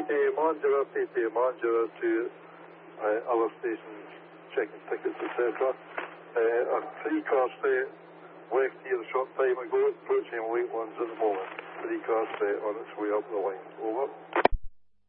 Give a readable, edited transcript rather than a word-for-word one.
PP Mandura to other stations, checking tickets, etc. A 3-car set left here a short time ago, approaching late ones at the moment. 3-car set on its way up the line. Over.